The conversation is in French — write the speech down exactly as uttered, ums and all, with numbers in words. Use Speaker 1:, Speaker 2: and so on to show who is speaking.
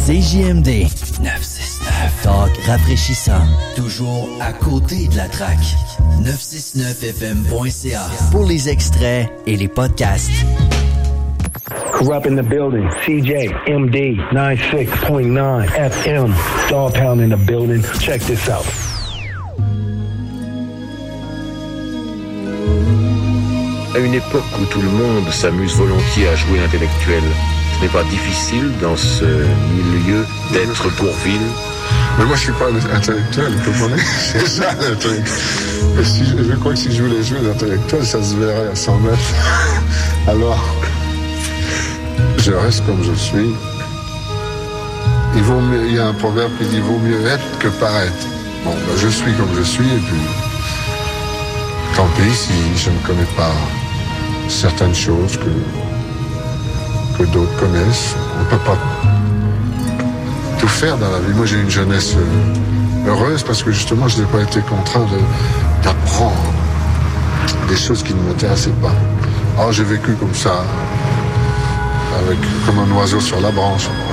Speaker 1: C J M D neuf six neuf. Talk rafraîchissant. Toujours à côté de la traque. neuf cent soixante-neuf F M point C A pour les extraits et les podcasts.
Speaker 2: Corrupt in the building. C J M D ninety-six point nine F M. Dog Pound in the building. Check this out.
Speaker 3: À une époque où tout le monde s'amuse volontiers à jouer l'intellectuel, ce n'est pas difficile dans ce milieu d'être Bourvil.
Speaker 4: Mais moi je suis pas intellectuel, vous comprenez? C'est ça l'intellectuel. Et si, je crois que si je voulais jouer l'intellectuel, ça se verrait à cent mètres. Alors, je reste comme je suis. Il vaut mieux, il y a un proverbe qui dit vaut mieux être que paraître. Bon, ben, je suis comme je suis et puis tant pis si je ne connais pas certaines choses que, que d'autres connaissent. On ne peut pas tout faire dans la vie. Moi, j'ai une jeunesse heureuse parce que justement, je n'ai pas été contraint de, d'apprendre des choses qui ne m'intéressaient pas. Alors, j'ai vécu comme ça, avec, comme un oiseau sur la branche.